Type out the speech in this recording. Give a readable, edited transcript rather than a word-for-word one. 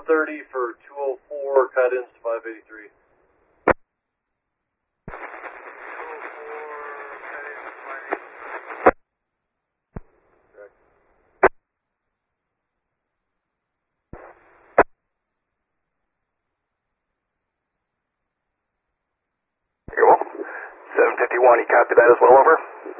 130 for 204, cut ins to 583. You're welcome. 751, you copy that as well, over?